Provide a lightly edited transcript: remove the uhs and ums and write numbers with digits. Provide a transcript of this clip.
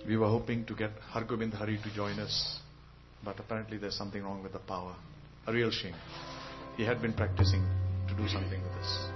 We were hoping to get Hargobind Hari to join us, but apparently there's something wrong with the power. A real shame. He had been practicing to do something with us.